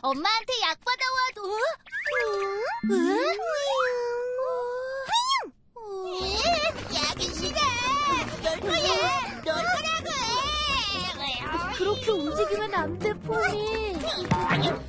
엄마한테 약 받아와도. 약이 싫어. 널 거야. 널 거라고. 그렇게 움직이면 안 돼, 포니.